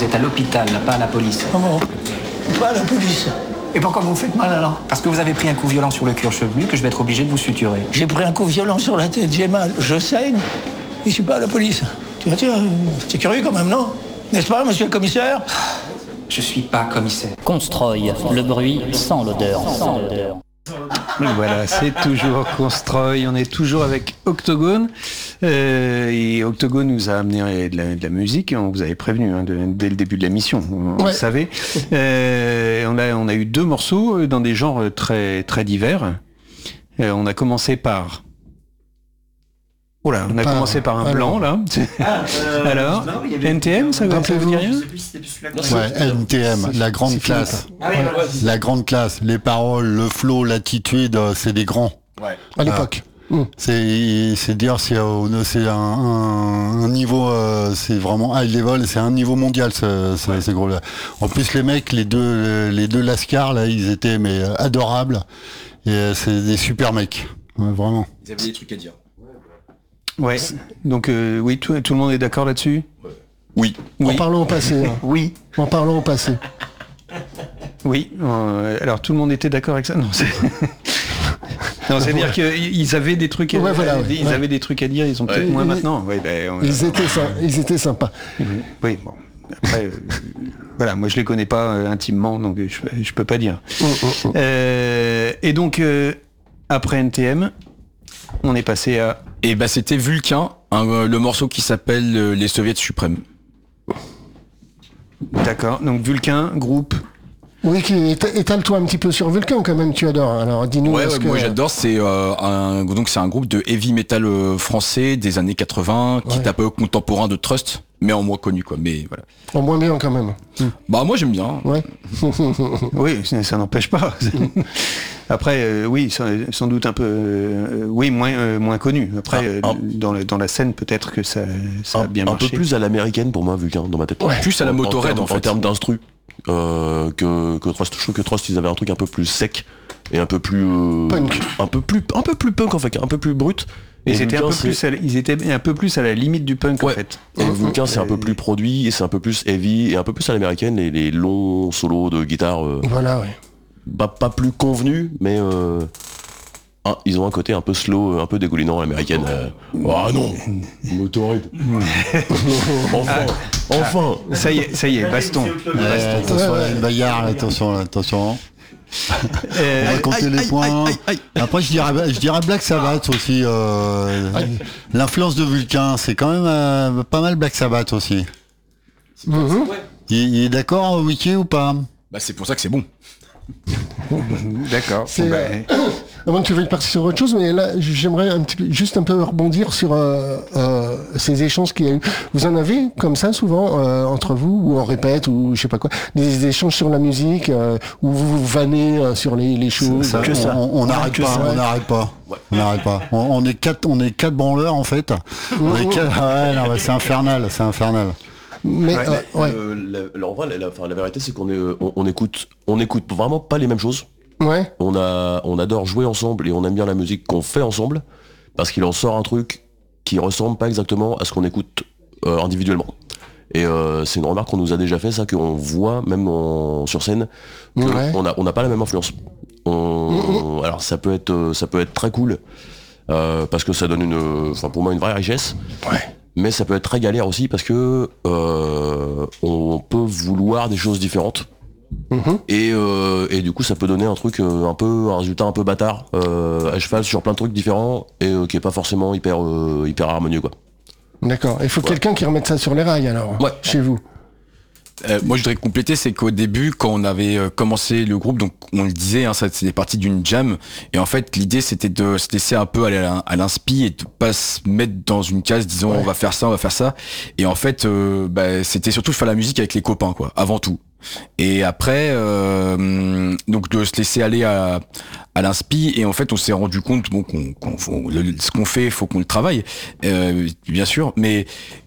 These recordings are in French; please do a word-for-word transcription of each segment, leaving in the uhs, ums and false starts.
Vous êtes à l'hôpital, là, pas à la police. Comment ? Pas à la police. Et pourquoi vous me faites mal alors ? Parce que vous avez pris un coup violent sur le cuir chevelu que je vais être obligé de vous suturer. J'ai pris un coup violent sur la tête, j'ai mal, je saigne. Et je suis pas à la police. Tiens, tiens, c'est curieux quand même, non ? N'est-ce pas, monsieur le commissaire ? Je suis pas commissaire. Constroy, le bruit sans l'odeur. Sans l'odeur. Voilà, c'est toujours Constroy, on est toujours avec Octogone. Euh, et Octogone nous a amené de la, de la musique, on vous avait prévenu hein, de, dès le début de l'émission, on Ouais. le savait. Euh, on, a, on a eu deux morceaux dans des genres très, très divers. Euh, on a commencé par... Oh là, on a Par- commencé par un alors. blanc là. Ah, euh, Alors, non, il y avait- N T M, ça, ça vous dit rien ? Je sais plus si c'était plus celui-là. Ouais, N T M, la grande classe. Ah oui, ouais. La grande classe, les paroles, le flow, l'attitude, euh, c'est des grands. Ouais. Ah. À l'époque. Mmh. C'est, c'est dire, c'est, au- c'est un, un, un niveau, euh, c'est vraiment high level, c'est un niveau mondial, ce, ce, ces gros-là. En plus, les mecs, les deux, les deux Lascar, là, ils étaient mais euh, adorables. Et euh, c'est des super mecs, ouais, vraiment. Ils avaient des trucs à dire. Ouais. Donc euh, oui, tout, tout le monde est d'accord là-dessus ? Oui. En Oui. parlant au passé. hein. Oui. En parlant au passé. Oui, euh, alors tout le monde était d'accord avec ça. Non, c'est non, c'est-à-dire qu'ils avaient des trucs, à, Ouais, voilà, ouais. ils Ouais. avaient des trucs à dire. Ils ont peut-être Ouais. moins Ils- maintenant. Ouais, ben, on- Ils étaient, sy- ils étaient sympas. Oui, bon. Après, euh, voilà, moi je les connais pas euh, intimement, donc je, je peux pas dire. Mmh, mmh, mmh. Euh, et donc euh, après N T M, on est passé à. Et bah c'était Vulcain, un, euh, le morceau qui s'appelle euh, Les Soviets Suprêmes. D'accord. Donc Vulcain, groupe. Oui, qui éta- étale-toi un petit peu sur Vulcain quand même, tu adores. Alors dis-nous. Ouais, est-ce ouais, que... moi j'adore, c'est euh, un donc c'est un groupe de heavy metal euh, français des années quatre-vingts qui Ouais. est un peu contemporain de Trust, mais en moins connu quoi. Mais voilà. En moins bien quand même. Bah moi j'aime bien. Ouais. Oui, ça, ça n'empêche pas. Après, euh, oui, sans, sans doute un peu, euh, oui, moins euh, moins connu. Après, Ah, euh, un- dans, la, dans la scène, peut-être que ça, ça a un, bien un marché. peu plus à l'américaine pour moi, Vulcain, dans ma tête. Ouais. Plus à la Motorhead, termes- en fait. En termes d'instru. Euh, que, que Trust. Je trouve que Trust, ils avaient un truc un peu plus sec et un peu plus. euh, Punk. Un peu plus, un peu plus punk en fait, un peu plus brut. Et ils étaient, un Vulcain, peu c'est- plus à, la- ils étaient un peu plus à la limite du punk Ouais. en fait. Et Vulcain, c'est un peu plus produit et c'est un peu plus heavy et un peu plus à l'américaine. Les, les longs solos de guitare, euh, Voilà, ouais. bah, pas plus convenus, mais euh, ah, ils ont un côté un peu slow, un peu dégoulinant à l'américaine. euh. Ah non, Motorhead. Enfin, enfin. Ça y est, ça y est, baston. Ouais, attention, Ouais, ouais. une bagarre, attention, attention. Euh, On va compter les points. Après, je dirais, je dirais Black Sabbath aussi. Euh, L'influence de Vulcain, c'est quand même euh, pas mal Black Sabbath aussi. Mhm. Il, il est d'accord, Wiki, ou pas? Bah c'est pour ça que c'est bon. D'accord. C'est, Bon, euh, bah, Avant que tu veuilles partir sur autre chose, mais là, j'aimerais un petit peu, juste un peu rebondir sur euh, euh, ces échanges qu'il y a eu. Vous en avez comme ça souvent euh, entre vous, ou on répète, ou je sais pas quoi, des échanges sur la musique, euh, où vous vous vannez euh, sur les, les choses. Ça, que ça. On on n'arrête Que pas, ça. on n'arrête pas. On n'arrête pas. On, on est quatre, on est quatre branleurs en fait. On est quatre- ouais, non, mais c'est infernal, c'est infernal. Mais Ouais, euh, ouais, Euh, la, la- en vrai, la, la- enfin, la vérité, c'est qu'on est, on, on écoute, on écoute vraiment pas les mêmes choses. ouais, On a, on adore jouer ensemble et on aime bien la musique qu'on fait ensemble parce qu'il en sort un truc qui ressemble pas exactement à ce qu'on écoute euh, individuellement. Et euh, c'est une remarque qu'on nous a déjà fait, ça, qu'on voit même en- sur scène, qu'on Ouais. n'a on n'a pas la même influence. On- alors ça peut être, euh, ça peut être très cool euh, parce que ça donne une, enfin pour moi une vraie richesse. Mais ça peut être très galère aussi parce que euh, on peut vouloir des choses différentes. Mhm. Et, euh, et du coup ça peut donner un truc euh, un peu un résultat un peu bâtard euh, à cheval sur plein de trucs différents et euh, qui est pas forcément hyper euh, hyper harmonieux quoi. d'accord. Il faut quelqu'un qui remette ça sur les rails alors, Ouais. chez vous. Euh, moi, je voudrais compléter, c'est qu'au début, quand on avait euh, commencé le groupe, donc on le disait, hein, ça c'était parti d'une jam, et en fait, l'idée c'était de se laisser un peu aller à, à l'inspi et de pas se mettre dans une case disant Ouais. on va faire ça, on va faire ça. Et en fait, euh, bah, c'était surtout de faire la musique avec les copains, quoi, avant tout. Et après, euh, donc de se laisser aller à, à l'inspi, et en fait, on s'est rendu compte, bon, qu'on, qu'on faut- le- ce qu'on fait, faut qu'on le travaille, euh, bien sûr, mais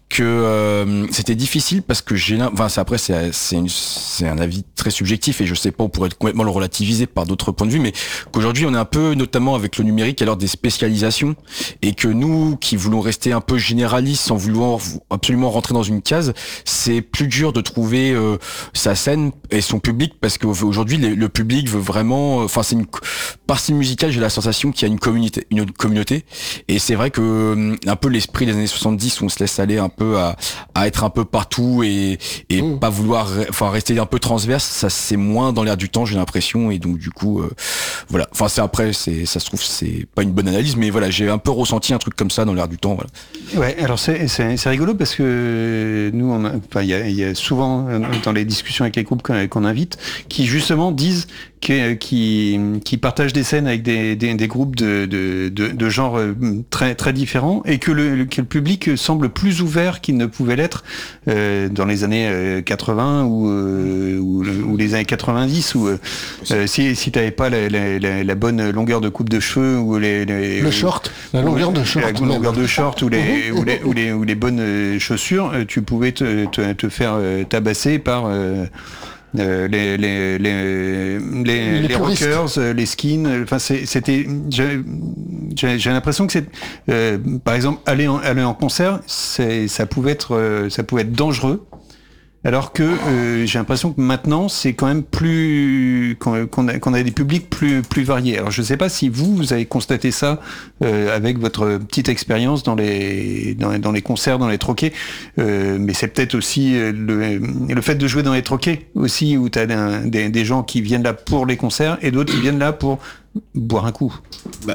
que euh, c'était difficile parce que j'ai, enfin c'est après c'est c'est, une, c'est un avis très subjectif et je sais pas, on pourrait complètement le relativiser par d'autres points de vue, mais qu'aujourd'hui on est un peu, notamment avec le numérique, à l'heure des spécialisations, et que nous qui voulons rester un peu généralistes sans vouloir absolument rentrer dans une case, c'est plus dur de trouver euh, sa scène et son public, parce qu'aujourd'hui le, le public veut vraiment, enfin c'est une partie musicale, j'ai la sensation qu'il y a une communauté, une communauté, et c'est vrai que un peu l'esprit des années soixante-dix, on se laisse aller un peu à, à être un peu partout et, et mmh. pas vouloir, enfin rester un peu transverse, ça c'est moins dans l'air du temps, j'ai l'impression, et donc du coup euh, voilà, enfin c'est après, c'est ça se trouve c'est pas une bonne analyse, mais voilà, j'ai un peu ressenti un truc comme ça dans l'air du temps, voilà. Ouais, alors c'est c'est, c'est rigolo parce que nous on a, enfin il y a, y a souvent dans les discussions avec les groupes qu'on, qu'on invite qui justement disent que, qui qui partagent des scènes avec des des, des groupes de de de, de genres très très différents, et que le que le public semble plus ouvert qu'il ne pouvait l'être euh, dans les années quatre-vingts ou euh, ou, ou les années quatre-vingt-dix, où euh, si si t'avais pas la, la, la, la bonne longueur de coupe de cheveux ou les, les le short, la longueur de short, la longueur de short ou les ou les ou les ou les bonnes chaussures, tu pouvais te te, te faire tabasser par euh, Euh, les les les les, les, les rockers, les skins, enfin c'est, c'était j'ai, j'ai, j'ai l'impression que c'est euh, par exemple aller en, aller en concert, c'est ça pouvait être euh, ça pouvait être dangereux, alors que euh, j'ai l'impression que maintenant c'est quand même plus qu'on, qu'on, a, qu'on a des publics plus plus variés. Alors je sais pas si vous vous avez constaté ça euh, avec votre petite expérience dans les dans, dans les concerts, dans les troquets, euh, mais c'est peut-être aussi le le fait de jouer dans les troquets aussi, où t'as des, des, des gens qui viennent là pour les concerts et d'autres qui viennent là pour boire un coup. Bah,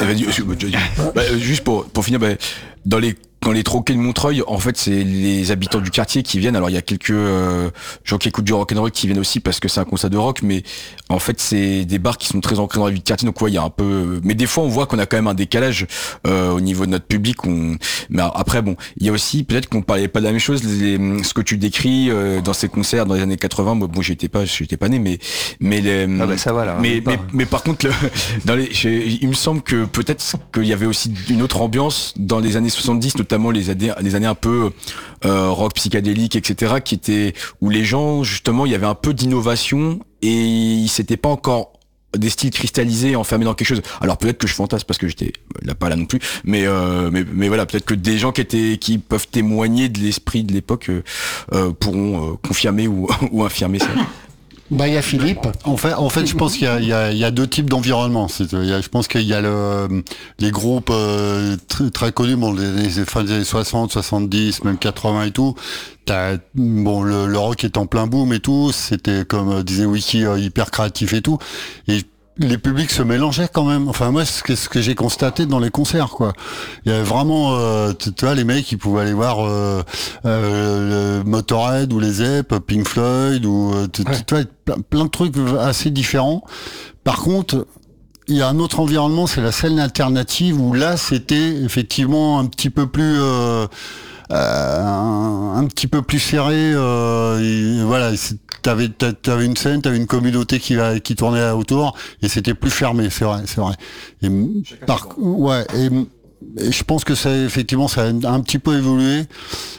bah, juste pour pour finir, bah, dans les Dans les troquets de Montreuil, en fait, c'est les habitants du quartier qui viennent. Alors, il y a quelques euh, gens qui écoutent du rock'n'roll qui viennent aussi parce que c'est un concert de rock, mais en fait, c'est des bars qui sont très ancrés dans la vie de quartier. Donc, ouais, il y a un peu. Mais des fois, on voit qu'on a quand même un décalage euh, au niveau de notre public. On... Mais après, bon, il y a aussi peut-être qu'on parlait pas de la même chose. Les... Ce que tu décris euh, dans ces concerts dans les années quatre-vingts, moi, bon, j'étais pas, j'étais pas né, mais mais les... ah bah ça va là. Mais mais, mais par contre, le... dans les, il me semble que peut-être qu'il y avait aussi une autre ambiance dans les années soixante-dix, notamment les années, les années un peu euh, rock psychédélique, et cetera, qui étaient où les gens, justement, il y avait un peu d'innovation et ils s'étaient pas encore des styles cristallisés, enfermés dans quelque chose. Alors peut-être que je fantasme parce que j'étais là pas là non plus, mais euh, mais mais voilà, peut-être que des gens qui étaient qui peuvent témoigner de l'esprit de l'époque euh, euh, pourront euh, confirmer ou ou infirmer ça. Bah, il y a Philippe. En fait, en fait, je pense qu'il y a, il y a, il y a deux types d'environnements. C'est, il y a, je pense qu'il y a le, les groupes euh, très, très connus, bon, les, les fins des années soixante, soixante-dix, même quatre-vingts et tout. T'as, bon, le, le rock est en plein boom et tout. C'était, comme disait Wiki, euh, hyper créatif et tout. Et les publics se mélangeaient quand même. Enfin, moi, c'est ce que, ce que j'ai constaté dans les concerts, quoi. Il y avait vraiment, euh, tu vois, les mecs, ils pouvaient aller voir euh, euh, le Motorhead ou les Zepp, Pink Floyd, ou tu ouais. vois, plein, plein de trucs assez différents. Par contre, il y a un autre environnement, c'est la scène alternative, où là, c'était effectivement un petit peu plus... Euh, Euh, un, un petit peu plus serré, euh, et voilà, t'avais, t'avais une scène, t'avais une communauté qui, qui tournait autour, et c'était plus fermé, c'est vrai, c'est vrai. Et, par, ouais, et, et je pense que ça, effectivement, ça a un petit peu évolué.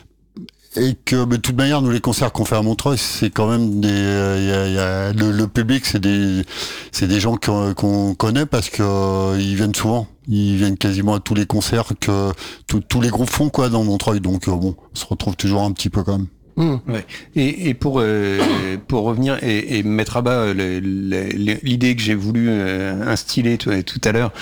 Et que, de toute manière, nous, les concerts qu'on fait à Montreuil, c'est quand même des, euh, y a, y a, le, le public, c'est des, c'est des gens qu'on, qu'on connaît parce que euh, ils viennent souvent. Ils viennent quasiment à tous les concerts que tous les groupes font, quoi, dans Montreuil. Donc, euh, bon, on se retrouve toujours un petit peu quand même. Mmh. Ouais. Et, et pour euh, pour revenir et, et mettre à bas le, le, l'idée que j'ai voulu euh, instiller tout, tout à l'heure,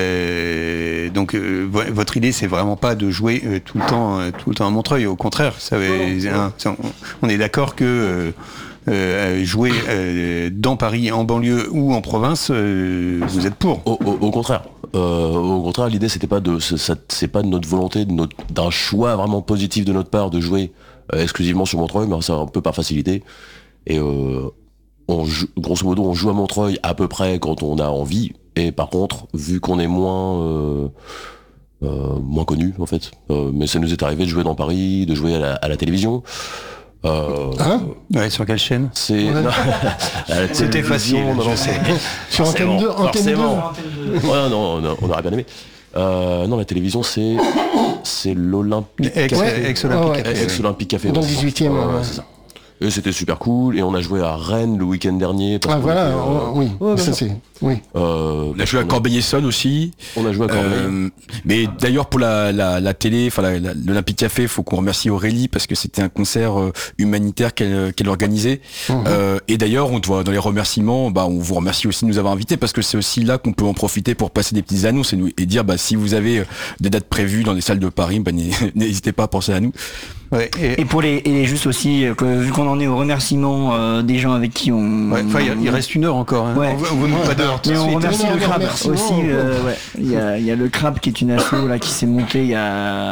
euh, donc euh, votre idée c'est vraiment pas de jouer euh, tout le temps euh, tout le temps à Montreuil. Au contraire, ça, hein, ça on est d'accord que euh, euh, jouer euh, dans Paris, en banlieue ou en province, euh, vous êtes pour. Au, au, au contraire. Euh, au contraire, l'idée c'était pas de, c'est, c'est pas de notre volonté, de notre, d'un choix vraiment positif de notre part de jouer euh, exclusivement sur Montreuil, mais c'est un peu par facilité. Et euh, on joue, grosso modo, on joue à Montreuil à peu près quand on a envie. Et par contre, vu qu'on est moins euh, euh, moins connu en fait, euh, mais ça nous est arrivé de jouer dans Paris, de jouer à la, à la télévision. Euh, hein ouais, sur quelle chaîne? C'est ouais. non, c'était facile, non, je sais. Sur Antenne deux, Antenne deux. Ouais, non, non, on aurait bien aimé. Euh, non, la télévision, c'est c'est l'Olympique Ex- Café. Ex-Olympique Ouais. Café. Ex-Olympique Café. Dans ouais, le dix-huitième, ouais, ouais. ouais, c'est ça. Et c'était super cool, et on a joué à Rennes le week-end dernier. Parce Ah qu'on voilà, était, euh, oh, oui, ouais, ça bien c'est... Oui. euh, On a joué à Corbeil-Essonnes aussi. On a joué à Corbeil. Euh, mais d'ailleurs pour la, la, la télé, enfin la- la- l'Olympique Café, faut qu'on remercie Aurélie parce que c'était un concert euh, humanitaire qu'elle qu'elle organisait. Mhm. Euh, et d'ailleurs, on doit dans les remerciements, bah on vous remercie aussi de nous avoir invités parce que c'est aussi là qu'on peut en profiter pour passer des petites annonces et, nous, et dire bah si vous avez euh, des dates prévues dans les salles de Paris, bah, n'hé- n'hésitez pas à penser à nous. Ouais, et, Et pour les, et juste aussi, euh, que, vu qu'on en est au remerciement euh, des gens avec qui on... ouais, enfin, il, il reste une heure encore. Hein. Ouais. On vous- on vous demande pas d'heure tout de Mais on suite. remercie Non, le non, Crabe remerciement, aussi. ouais. euh, ouais. Il y a, il y a le Crabe qui est une asso là qui s'est montée il y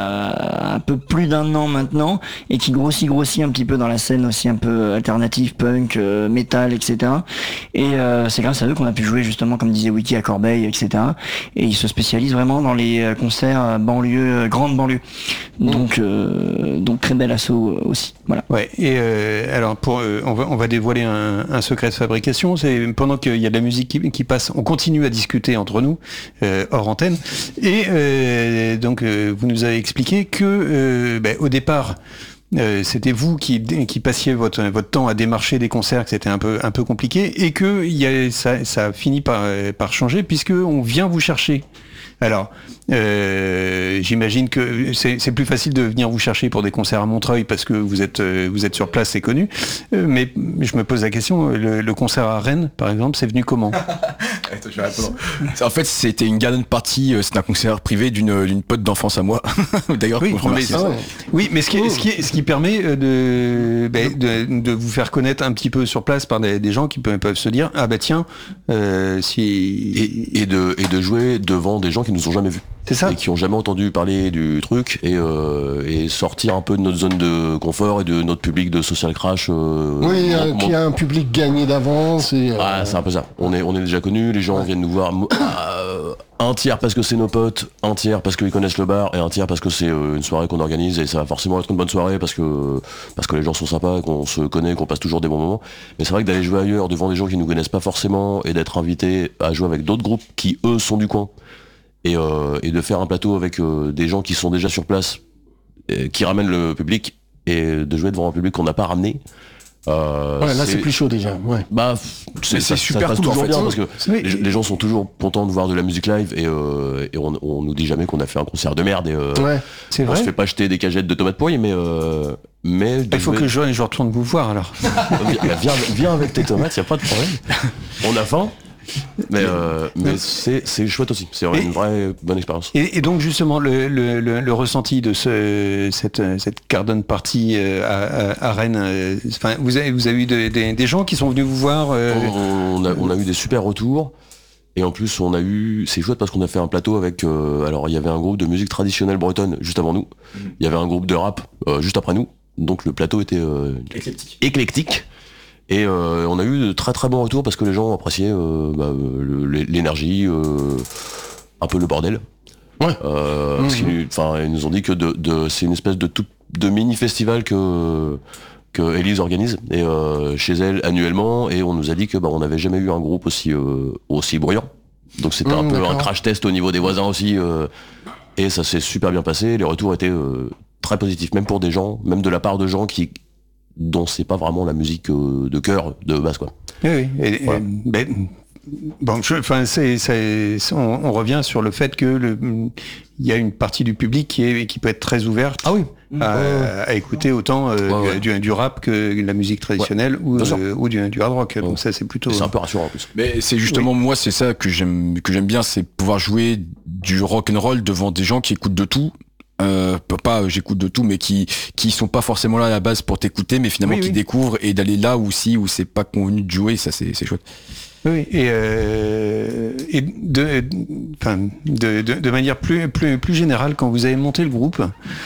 a un peu plus d'un an maintenant et qui grossit, grossit un petit peu dans la scène aussi un peu alternative, punk, euh, métal, et cetera. Et euh, c'est grâce à eux qu'on a pu jouer justement, comme disait Wiki, à Corbeil, et cetera. Et ils se spécialisent vraiment dans les euh, concerts euh, banlieue, euh, grande banlieue. Donc, euh, donc très bel asso euh, aussi. Voilà. Ouais, et euh, alors pour, euh, on, va, on va dévoiler un, un secret de fabrication. C'est pendant qu'il y a de la musique qui, qui passe, on continue à discuter entre nous euh, hors antenne. Et euh, donc euh, vous nous avez expliqué que euh, ben, au départ. Euh, c'était vous qui, qui passiez votre, votre temps à démarcher des concerts, que c'était un peu, un peu compliqué, et que il y a, ça, ça a fini par, par changer puisque on vient vous chercher. Alors, euh, j'imagine que c'est, c'est plus facile de venir vous chercher pour des concerts à Montreuil parce que vous êtes, euh, vous êtes sur place, c'est connu. Euh, mais je me pose la question, le, le concert à Rennes, par exemple, c'est venu comment? Attends, je vais répondre. En fait, c'était une garden party, euh, c'était un concert privé d'une d'une pote d'enfance à moi. D'ailleurs, Oui, qu'on remercie. mais- Ah ouais. Oui, mais ce qui, ce qui, ce qui permet euh, de, ben, de, de vous faire connaître un petit peu sur place par des, des gens qui peuvent, peuvent se dire, ah bah tiens, euh, si... et, et, de, et de jouer devant des gens qui nous ont jamais vus. C'est ça. Et qui ont jamais entendu parler du truc et, euh, et sortir un peu de notre zone de confort et de notre public de social crash. Euh, Oui, mon- euh, mon- qui a un public gagné d'avance. Et, euh, Ah, c'est un peu ça. On est, on est déjà connus, les gens viennent nous voir euh, un tiers parce que c'est nos potes, un tiers parce qu'ils connaissent le bar et un tiers parce que c'est euh, une soirée qu'on organise et ça va forcément être une bonne soirée parce que, parce que les gens sont sympas, qu'on se connaît, qu'on passe toujours des bons moments. Mais c'est vrai que d'aller jouer ailleurs devant des gens qui nous connaissent pas forcément et d'être invité à jouer avec d'autres groupes qui eux sont du coin et, euh, et de faire un plateau avec euh, des gens qui sont déjà sur place, et qui ramènent le public et de jouer devant un public qu'on n'a pas ramené. Euh, ouais, là c'est plus chaud déjà. Ouais. Bah, c'est ça, super ça passe cool, en toujours fait. bien parce que Oui. les, les gens sont toujours contents de voir de la musique live et, euh, et on, on nous dit jamais qu'on a fait un concert de merde et euh, Ouais. C'est on vrai. se fait pas jeter des cagettes de tomates poiles mais euh, mais de Il faut jouer- que je, je retourne vous voir alors. viens, viens, viens avec tes tomates, y a pas de problème. On a faim. Mais, euh, mais c'est, c'est chouette aussi, c'est Et- une vraie bonne expérience. Et, et donc justement le, le, le, le ressenti de ce, cette, cette garden party euh, à, à, à Rennes, euh, enfin, vous avez, vous avez eu de- de- des gens qui sont venus vous voir euh, On, on a, on a eu des super retours. Et en plus, on a eu, c'est chouette parce qu'on a fait un plateau avec, euh, alors il y avait un groupe de musique traditionnelle bretonne juste avant nous. Il y avait un groupe de rap euh, juste après nous. Donc le plateau était euh, Éclectique. éclectique. Et euh, on a eu de très très bons retours parce que les gens appréciaient euh, bah, le- l'énergie, euh, un peu le bordel. Ouais. Euh, parce qu'ils nous- enfin, ils nous ont dit que de, de, c'est une espèce de, tout, de mini-festival que, que Elise organise et, euh, chez elle annuellement. Et on nous a dit que bah, on n'avait jamais eu un groupe aussi, euh, aussi bruyant. Donc c'était un Mmh, peu d'accord. un crash test au niveau des voisins aussi. euh, et ça s'est super bien passé. Les retours étaient euh, très positifs, même pour des gens, même de la part de gens qui dont c'est pas vraiment la musique euh, de cœur de base quoi. Oui, oui. Et- Voilà. et- ben, bon, je- enfin, c'est, c'est, c'est- on, on revient sur le fait que le, il y a une partie du public qui est, qui peut être très ouverte. Ah oui. À, à écouter autant euh, Ouais, ouais. Du, du rap que la musique traditionnelle ou, bien sûr. euh, ou du, du hard rock. Donc Ouais. ça c'est plutôt. Et c'est un peu rassurant en plus. Mais c'est justement moi, c'est ça que j'aime que j'aime bien, c'est pouvoir jouer du rock and roll devant des gens qui écoutent de tout. Euh, pas euh, j'écoute de tout, mais qui qui sont pas forcément là à la base pour t'écouter, mais finalement Oui, qui oui. découvrent et d'aller là aussi où c'est pas convenu de jouer, ça c'est c'est chouette. Oui, et, euh, et de, enfin, de, de, de manière plus, plus, plus générale, quand vous avez monté le groupe,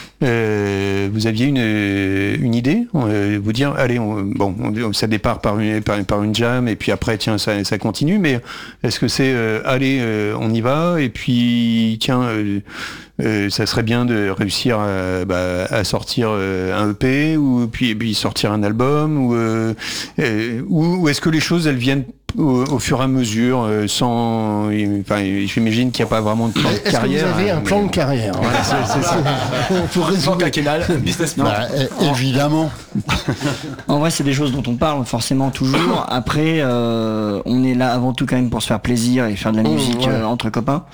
euh, vous aviez une, une idée, euh, vous dire, allez, on, bon, on, ça départ par une, par, par une jam, et puis après, tiens, ça, ça continue, mais est-ce que c'est, euh, allez, euh, on y va, et puis, tiens, euh, euh, ça serait bien de réussir à, bah, à sortir euh, un E P, ou puis, et puis sortir un album, ou, euh, euh, ou, ou est-ce que les choses, elles viennent au, au fur et à mesure, euh, sans. Enfin, j'imagine qu'il n'y a pas vraiment de plan de Est-ce carrière. que vous avez hein, un plan mais- de carrière? Voilà, c'est, c'est ça. Pour résumer. business plan. Bah, é- évidemment. En vrai, c'est des choses dont on parle forcément toujours. Après, euh, on est là avant tout quand même pour se faire plaisir et faire de la Mmh, musique ouais. euh, entre copains.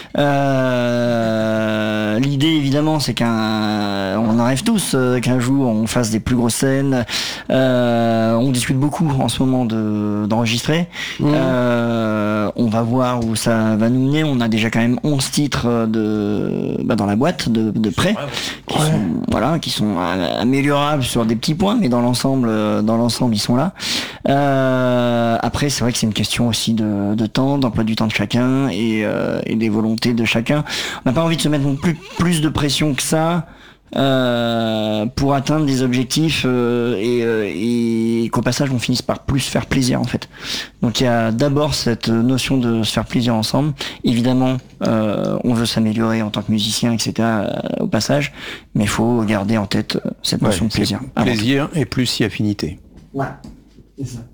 Euh, l'idée, évidemment, c'est qu'un, on en rêve tous euh, qu'un jour on fasse des plus grosses scènes. Euh, on discute beaucoup en ce moment de d'enregistrer. Mmh. Euh, on va voir où ça va nous mener. On a déjà quand même onze titres de bah, dans la boîte de, de prêt, qui sont voilà, qui sont euh, améliorables sur des petits points, mais dans l'ensemble, euh, dans l'ensemble, ils sont là. Euh, après, c'est vrai que c'est une question aussi de, de temps, d'emploi du temps de chacun et, euh, et des volontés de chacun. On n'a pas envie de se mettre non plus plus de pression que ça. Euh, pour atteindre des objectifs euh, et, euh, et qu'au passage on finisse par plus se faire plaisir en fait. Donc il y a d'abord cette notion de se faire plaisir ensemble. Évidemment euh, on veut s'améliorer en tant que musicien, et cetera euh, au passage, mais il faut garder en tête euh, cette Ouais, notion de c'est plaisir. avant tout. Plaisir et plus si affinité. Ouais, c'est ça.